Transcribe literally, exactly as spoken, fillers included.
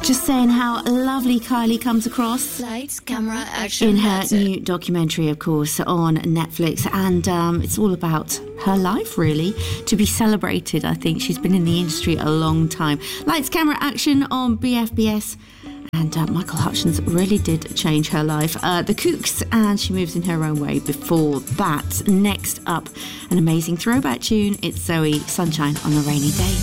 Just saying how lovely Kylie comes across. Lights, camera, action. In her that's it. new documentary, of course, on Netflix. And um, it's all about her life, really, to be celebrated. I think she's been in the industry a long time. Lights, camera, action on B F B S. And uh, Michael Hutchence really did change her life. Uh, the Kooks, and she moves in her own way before that. Next up, an amazing throwback tune. It's Zoe, Sunshine on a Rainy Day.